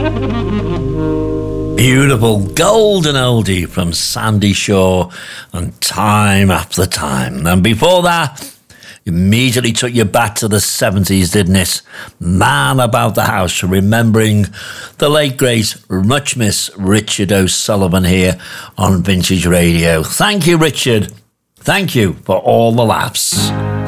Beautiful golden oldie from Sandy Shaw and Time After Time. And before that, immediately took you back to the 70s, didn't it? Man About the House, remembering the late great, much miss Richard O'Sullivan here on Vintage Radio. Thank you, Richard. Thank you for all the laughs.